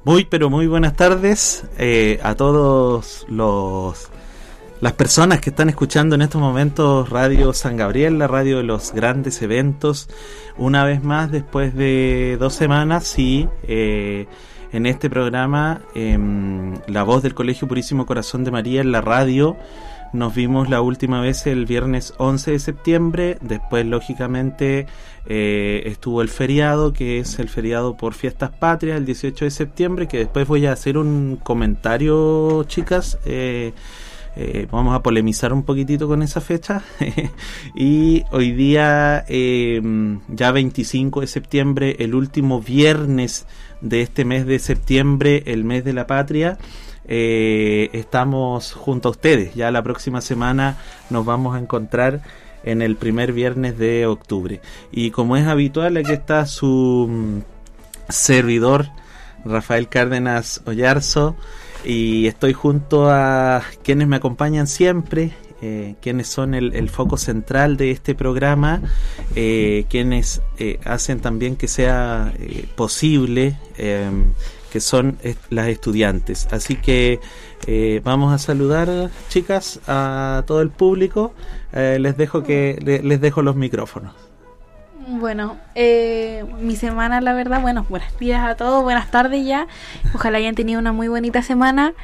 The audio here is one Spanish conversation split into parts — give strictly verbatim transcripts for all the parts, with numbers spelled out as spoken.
Muy, pero muy buenas tardes eh, a todos los las personas que están escuchando en estos momentos Radio San Gabriel, la radio de los grandes eventos. Una vez más, después de dos semanas, sí, eh, en este programa, eh, La Voz del Colegio Purísimo Corazón de María en la radio. Nos vimos la última vez el viernes once de septiembre, después lógicamente eh, estuvo el feriado, que es el feriado por Fiestas Patrias, el dieciocho de septiembre, que después voy a hacer un comentario, chicas, eh, eh, vamos a polemizar un poquitito con esa fecha. Y hoy día, eh, ya veinticinco de septiembre, el último viernes de este mes de septiembre, el mes de la patria. Eh, estamos junto a ustedes. Ya la próxima semana nos vamos a encontrar en el primer viernes de octubre. Y como es habitual, aquí está su mm, servidor Rafael Cárdenas Ollarzo, y estoy junto a quienes me acompañan siempre, eh, quienes son el, el foco central de este programa, eh, quienes eh, hacen también que sea eh, posible, eh, que son est- las estudiantes. Así que eh, vamos a saludar, chicas, a todo el público. Eh, les dejo que le, les dejo los micrófonos. Bueno, eh, mi semana, la verdad, bueno, buenos días a todos, buenas tardes ya. Ojalá hayan tenido una muy bonita semana.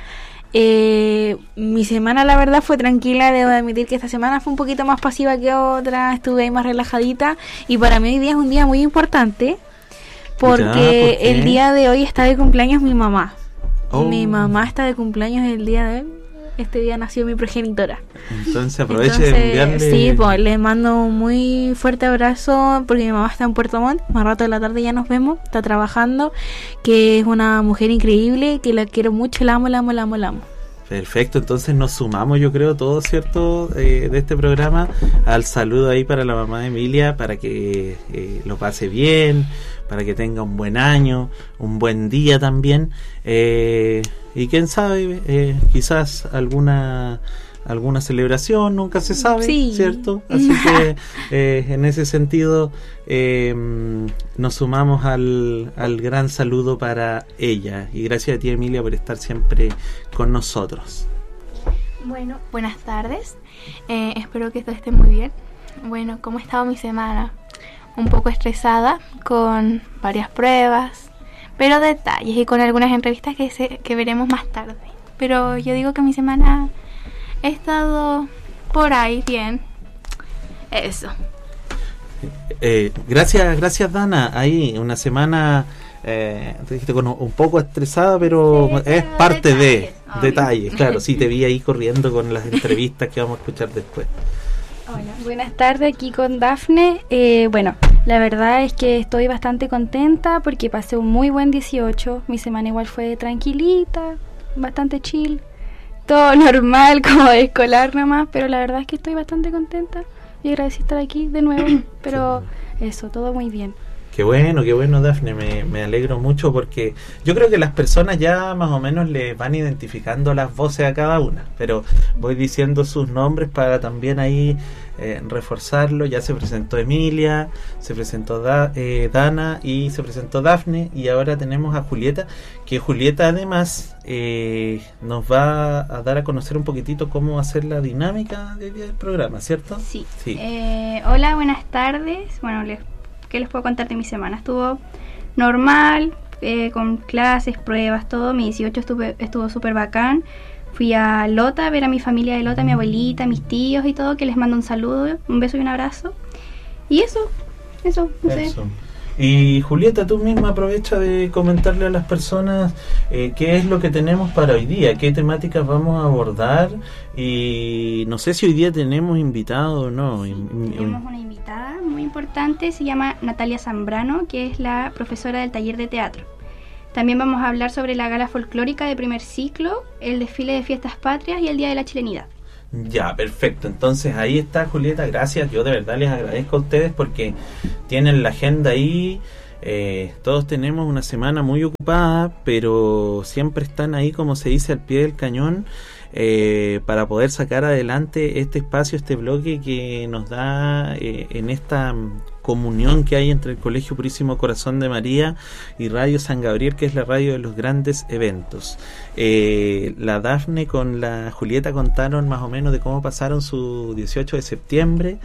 Eh, mi semana, la verdad, fue tranquila. Debo admitir que esta semana fue un poquito más pasiva que otra. Estuve ahí más relajadita. Y para mí hoy día es un día muy importante, porque ya, ¿por qué? el día de hoy está de cumpleaños mi mamá. Oh. Mi mamá está de cumpleaños el día de hoy. Este día nació mi progenitora. Entonces aproveche Entonces, de enviarle... sí, pues le mando un muy fuerte abrazo, porque mi mamá está en Puerto Montt. Más rato de la tarde ya nos vemos. Está trabajando, que es una mujer increíble, que la quiero mucho, la amo, la amo, la amo, la amo. Perfecto, entonces nos sumamos, yo creo, todos, ¿cierto?, eh, de este programa al saludo ahí para la mamá de Emilia, para que eh, lo pase bien, para que tenga un buen año, un buen día también, eh, y quién sabe, eh, quizás alguna alguna celebración, nunca se sabe, sí, ¿cierto? Así que eh, en ese sentido eh, nos sumamos al, al gran saludo para ella, y gracias a ti, Emilia, por estar siempre con nosotros. Bueno, buenas tardes, eh, espero que todo esté muy bien. Bueno, ¿cómo ha estado mi semana? Un poco estresada, con varias pruebas, pero detalles, y con algunas entrevistas que, se, que veremos más tarde. Pero yo digo que mi semana he estado por ahí bien. Eso. Eh, gracias, gracias Dana. Ahí una semana eh, te dijiste con un poco estresada, pero Sí, es pero parte detalles, de obvio. detalles. Claro, sí, te vi ahí corriendo con las entrevistas que vamos a escuchar después. Hola, buenas tardes, aquí con Dafne. Eh, bueno, la verdad es que estoy bastante contenta porque pasé un muy buen dieciocho. Mi semana igual fue tranquilita, bastante chill, todo normal, como de escolar nomás, pero la verdad es que estoy bastante contenta y agradecida estar aquí de nuevo. Pero eso, todo muy bien. Qué bueno, qué bueno, Dafne, me, me alegro mucho, porque yo creo que las personas ya más o menos le van identificando las voces a cada una, pero voy diciendo sus nombres para también ahí eh, reforzarlo. Ya se presentó Emilia, se presentó da, eh, Dana y se presentó Dafne, y ahora tenemos a Julieta, que Julieta además eh, nos va a dar a conocer un poquitito cómo va a ser la dinámica del día del programa, ¿cierto? Sí. Sí. Eh, hola, buenas tardes. Bueno, les, ¿qué les puedo contar de mi semana? Estuvo normal, eh, con clases, pruebas, todo. Mi dieciocho estuve, estuvo súper bacán. Fui a Lota a ver a mi familia de Lota, mi abuelita, mis tíos y todo, que les mando un saludo, un beso y un abrazo. Y eso, eso, no sé. Eso. Y Julieta, tú misma aprovecha de comentarle a las personas eh, qué es lo que tenemos para hoy día, qué temáticas vamos a abordar, y no sé si hoy día tenemos invitado o no. Sí, tenemos una invitada muy importante, se llama Natalia Zambrano, que es la profesora del taller de teatro. También vamos a hablar sobre la gala folclórica de primer ciclo, el desfile de Fiestas Patrias y el Día de la Chilenidad. Ya, perfecto. Entonces ahí está, Julieta, gracias. Yo de verdad les agradezco a ustedes porque tienen la agenda ahí. Eh, todos tenemos una semana muy ocupada, pero siempre están ahí, como se dice, al pie del cañón, eh, para poder sacar adelante este espacio, este bloque que nos da eh, en esta comunión que hay entre el Colegio Purísimo Corazón de María y Radio San Gabriel, que es la radio de los grandes eventos. Eh, la Dafne con la Julieta contaron más o menos de cómo pasaron su dieciocho de septiembre.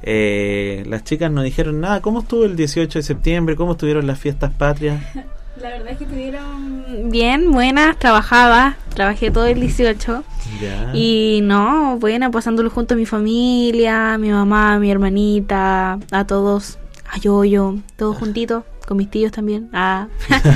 Eh, las chicas no dijeron nada. ¿Cómo estuvo el dieciocho de septiembre? ¿Cómo estuvieron las fiestas patrias? La verdad es que estuvieron bien, buenas, trabajaba, trabajé todo el dieciocho. Ya. Y no, bueno, pasándolo junto a mi familia, mi mamá, mi hermanita, a todos, a Yoyo, todos juntitos, con mis tíos también. Ah.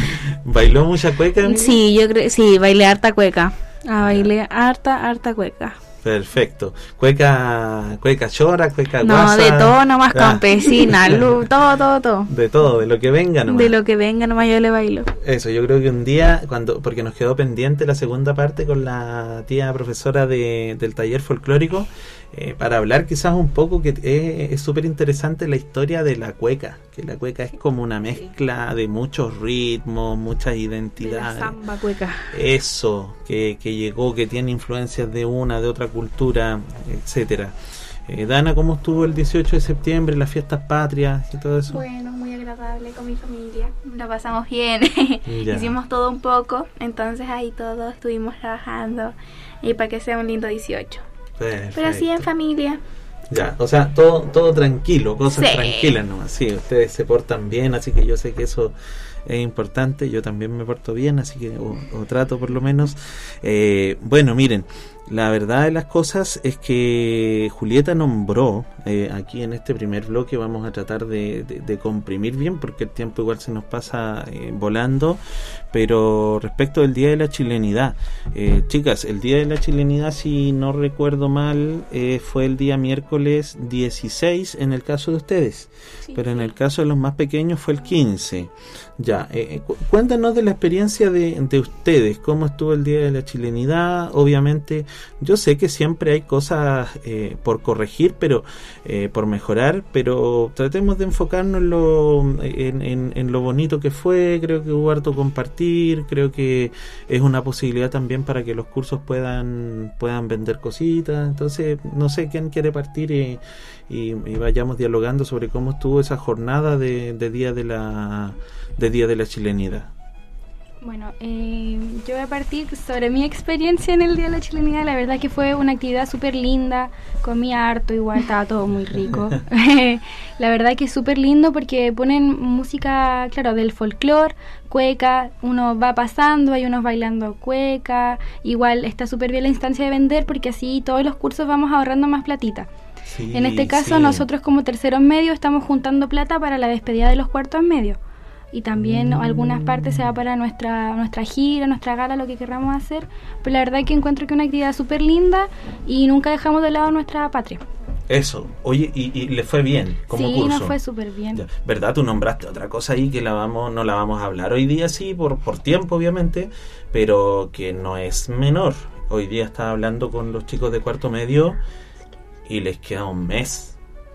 ¿Bailó mucha cueca, amiga? Sí, yo creo, sí, bailé harta cueca. Ah, bailé harta, harta cueca. Perfecto. Cueca, cueca chora, cueca No, guasa. de todo nomás, Ah. campesina, lu- todo, todo, todo. De todo, de lo que venga nomás. De lo que venga nomás yo le bailo. Eso, yo creo que un día, cuando porque nos quedó pendiente la segunda parte con la tía profesora de, del taller folclórico, eh, para hablar quizás un poco, que es súper interesante la historia de la cueca, que la cueca es como una mezcla de muchos ritmos, muchas De la identidades. samba cueca. Eso, que, que llegó, que tiene influencias de una, de otra cultura, etcétera. Eh, Dana, ¿cómo estuvo el dieciocho de septiembre, las fiestas patrias y todo eso? Bueno, muy agradable con mi familia. La pasamos bien. Ya. Hicimos todo un poco. Entonces ahí todos estuvimos trabajando. Y para que sea un lindo dieciocho. Perfecto. Pero sí en familia. Ya, o sea, todo todo tranquilo, cosas Sí. tranquilas nomás. Sí, ustedes se portan bien, así que yo sé que eso es importante. Yo también me porto bien, así que, o, o trato por lo menos. Eh, bueno, miren, la verdad de las cosas es que Julieta nombró, eh, aquí en este primer bloque vamos a tratar de, de, de comprimir bien, porque el tiempo igual se nos pasa eh, volando, pero respecto del Día de la Chilenidad, eh, chicas, el Día de la Chilenidad, si no recuerdo mal, eh, fue el día miércoles dieciséis en el caso de ustedes, Sí. pero en el caso de los más pequeños fue el quince. Ya, eh, cu- cuéntanos de la experiencia de, de ustedes, cómo estuvo el Día de la Chilenidad. Obviamente, yo sé que siempre hay cosas eh, por corregir, pero eh, por mejorar, pero tratemos de enfocarnos en lo, en, en, en lo bonito que fue. Creo que hubo harto compartir, creo que es una posibilidad también para que los cursos puedan puedan vender cositas. Entonces, no sé quién quiere partir y, y, y vayamos dialogando sobre cómo estuvo esa jornada de, de día de la de día de la chilenidad. Bueno, eh, yo voy a partir sobre mi experiencia en el Día de la Chilenidad. La verdad que fue una actividad súper linda, comí harto igual, estaba todo muy rico. La verdad que es súper lindo porque ponen música, claro, del folclore, cueca, uno va pasando, hay unos bailando cueca, igual está súper bien la instancia de vender porque así todos los cursos vamos ahorrando más platita. Sí, En este caso sí. nosotros como terceros medios estamos juntando plata para la despedida de los cuartos medios. Y también Mm. algunas partes se va para nuestra nuestra gira, nuestra gala, lo que querramos hacer. Pero la verdad que encuentro que es una actividad súper linda y nunca dejamos de lado nuestra patria. Eso, oye, y, y le fue bien como Sí, curso. nos fue súper bien. Ya, ¿verdad? Tú nombraste otra cosa ahí que la vamos, no la vamos a hablar hoy día, sí, por, por tiempo, obviamente, pero que no es menor. Hoy día estaba hablando con los chicos de cuarto medio y les queda un mes,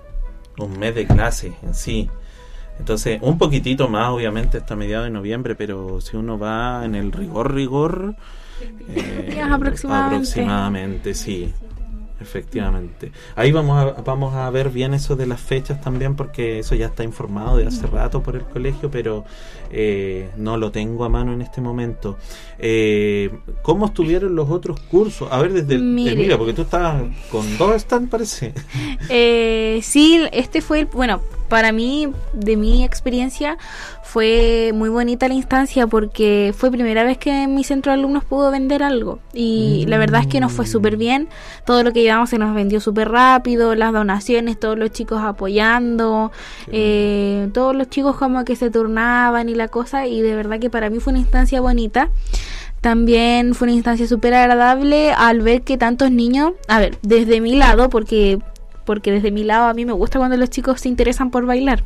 un mes de clase en sí. Entonces, un poquitito más, obviamente, hasta mediados de noviembre, pero si uno va en el rigor, rigor, eh, días aproximadamente. aproximadamente, sí. Efectivamente. Ahí vamos a, vamos a ver bien eso de las fechas también, porque eso ya está informado de hace rato por el colegio, pero eh, no lo tengo a mano en este momento. Eh, ¿Cómo estuvieron los otros cursos? A ver, desde el, Mire. eh, mira, porque tú estabas con dos stands, parece. Eh, sí, este fue el, bueno, para mí, de mi experiencia, fue muy bonita la instancia porque fue primera vez que en mi centro de alumnos pudo vender algo y Mm. la verdad es que nos fue súper bien, todo lo que llevamos se nos vendió súper rápido, las donaciones, todos los chicos apoyando, eh, todos los chicos como que se turnaban y la cosa, y de verdad que para mí fue una instancia bonita. También fue una instancia súper agradable al ver que tantos niños, a ver, desde mi lado, porque porque desde mi lado a mí me gusta cuando los chicos se interesan por bailar.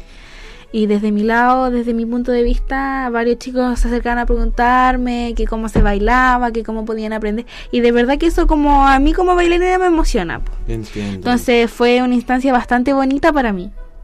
Y desde mi lado, desde mi punto de vista, varios chicos se acercaban a preguntarme que cómo se bailaba, que cómo podían aprender. Y de verdad que eso como a mí como bailarina me emociona. Po. Entiendo. Entonces fue una instancia bastante bonita para mí.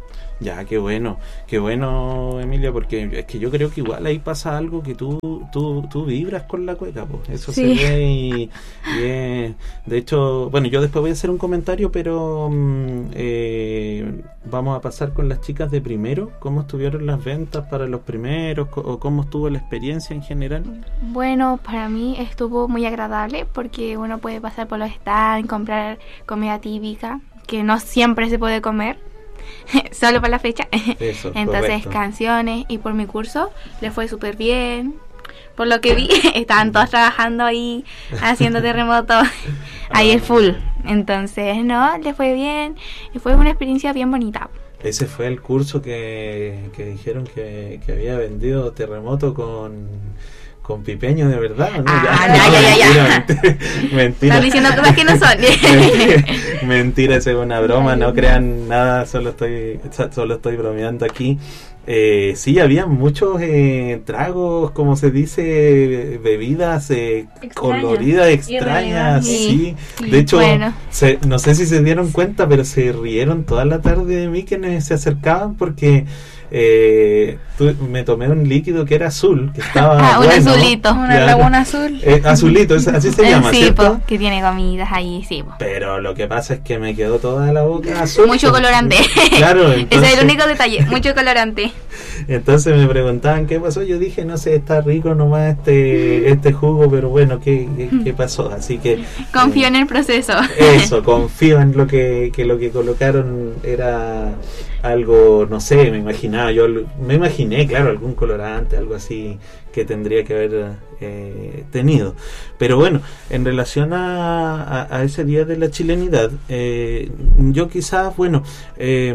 Ya, qué bueno, qué bueno, Emilia, porque es que yo creo que igual ahí pasa algo que tú tú, tú vibras con la cueca, pues eso Sí. se ve y, y es- de hecho, bueno, yo después voy a hacer un comentario, pero mm, eh, vamos a pasar con las chicas de primero, cómo estuvieron las ventas para los primeros, co- o cómo estuvo la experiencia en general. Bueno, para mí estuvo muy agradable porque uno puede pasar por los stands, comprar comida típica, que no siempre se puede comer, solo para la fecha. Eso, Entonces, correcto. canciones, y por mi curso le fue súper bien. Por lo que vi, estaban todos trabajando ahí, haciendo terremoto, ahí el full. Entonces, no, le fue bien y fue una experiencia bien bonita. Ese fue el curso que, que dijeron que, que había vendido Terremoto con, con Pipeño de verdad, ¿no? Ah, ya, ya, ya, ya. Mentira, mentira. Están diciendo cosas que no son. mentira, mentira, esa es una broma, no crean nada, solo estoy solo estoy bromeando aquí. Eh, sí, había muchos eh, tragos, como se dice, bebidas eh, Extrañas, coloridas, extrañas, sí. Sí. De hecho, Bueno. se- no sé si se dieron cuenta, pero se rieron toda la tarde de mí quienes se acercaban porque eh, tu- me tomé un líquido que era azul, que estaba Ah, un bueno. azulito. Una Claro. laguna azul. Eh, azulito, es- así se Eh, llama, sí, ¿cierto? po, que tiene comidas ahí, sí. po. Pero lo que pasa es que me quedó toda la boca azul. Mucho colorante. Claro, Ese entonces, es el único detalle, mucho colorante. entonces me preguntaban qué pasó. Yo dije, no sé, está rico nomás este este jugo, pero bueno, ¿qué, qué, qué pasó? Así que Confío eh, en el proceso. Eso, confío en lo que, que lo que colocaron era algo, no sé, me imaginaba, yo lo- me imaginé, claro, algún colorante, algo así que tendría que haber eh, tenido. Pero bueno, en relación a, a, a ese día de la chilenidad, eh, yo quizás, bueno, eh,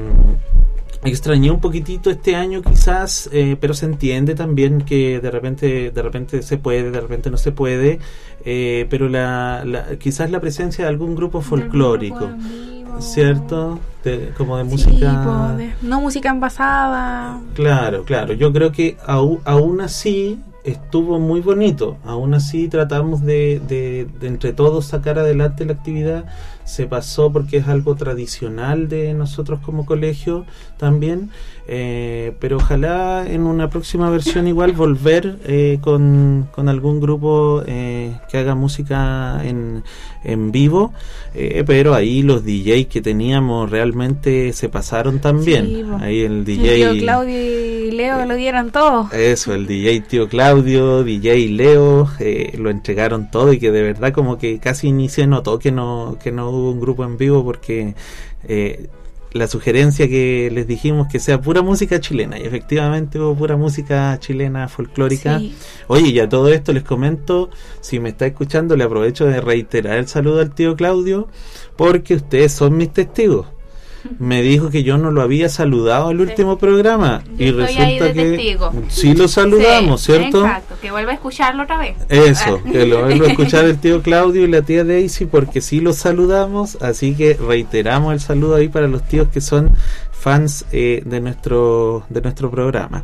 extrañé un poquitito este año quizás, eh, pero se entiende también que de repente de repente se puede, de repente no se puede, eh, pero la, la quizás la presencia de algún grupo folclórico, ¿cierto? De- como de música. Sí, po, de- no música envasada. Claro, claro. Yo creo que au- aún así estuvo muy bonito. Aún así tratamos de, de, de entre todos sacar adelante la actividad. Se pasó porque es algo tradicional de nosotros como colegio también. Eh, pero ojalá en una próxima versión igual volver eh, con, con algún grupo eh, que haga música en, en vivo. Eh, pero ahí los D Js que teníamos realmente se pasaron también. Sí, po. Ahí el D El J... tío Claudio y Leo lo dieron todo. Eso, el D J tío Claudio, D J Leo, eh, lo entregaron todo y que de verdad como que casi ni se notó que no que no hubo un grupo en vivo porque eh, la sugerencia que les dijimos que sea pura música chilena y efectivamente hubo pura música chilena folclórica. Sí. Oye, y a todo esto les comento, si me está escuchando le aprovecho de reiterar el saludo al tío Claudio porque ustedes son mis testigos. Me dijo que yo no lo había saludado al último programa y Yo estoy ahí resulta de que testigo. sí lo saludamos, Sí, ¿cierto? Exacto, que vuelva a escucharlo otra vez. Eso, que lo vuelvo a escuchar el tío Claudio y la tía Daisy porque sí los saludamos, así que reiteramos el saludo ahí para los tíos que son fans eh, de nuestro de nuestro programa.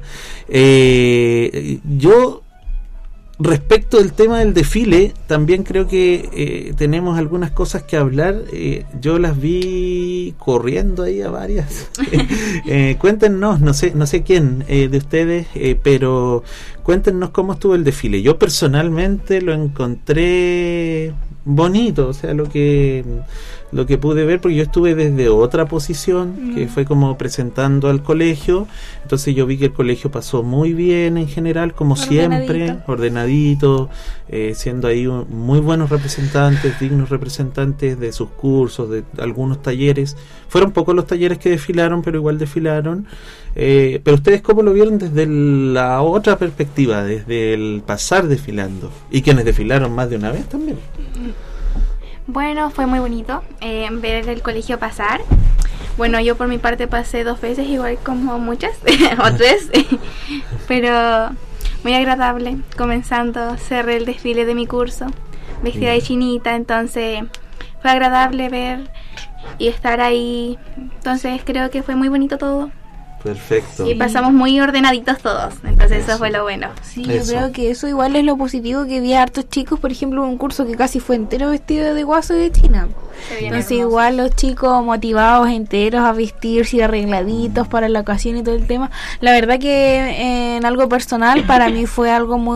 Eh, yo respecto del tema del desfile, también creo que eh, tenemos algunas cosas que hablar. Eh, yo las vi corriendo ahí a varias. eh, cuéntenos, no sé, no sé quién eh, de ustedes, eh, pero cuéntenos cómo estuvo el desfile. Yo personalmente lo encontré bonito, o sea, lo que lo que pude ver, porque yo estuve desde otra posición, que fue como presentando al colegio, entonces yo vi que el colegio pasó muy bien en general, como Ordenadito. siempre, ordenadito, eh, siendo ahí un- muy buenos representantes, dignos representantes de sus cursos, de algunos talleres. Fueron pocos los talleres que desfilaron, pero igual desfilaron. Eh, pero ustedes cómo lo vieron desde el- la otra perspectiva, desde el pasar desfilando, y quienes desfilaron más de una vez también. Bueno, fue muy bonito eh, ver el colegio pasar. Bueno, yo por mi parte pasé dos veces, igual como muchas, o tres, pero muy agradable. Comenzando, cerré el desfile de mi curso, vestida de chinita, entonces fue agradable ver y estar ahí. Entonces creo que fue muy bonito todo. Perfecto. Y pasamos muy ordenaditos todos, entonces eso, Eso. fue lo bueno. Sí, Eso. yo creo que eso igual es lo positivo, que vi a hartos chicos, por ejemplo, un curso que casi fue entero vestido de guaso de China. Se viene Entonces hermoso. igual los chicos motivados, enteros a vestirse y arregladitos para la ocasión y todo el tema. La verdad que eh, en algo personal para mí fue algo muy